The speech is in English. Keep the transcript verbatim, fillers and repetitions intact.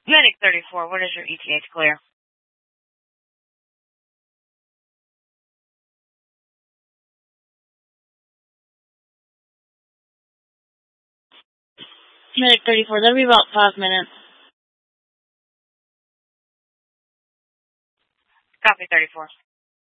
Medic thirty-four, what is your E T A to clear? Medic thirty-four, that'll be about five minutes. Copy thirty-four.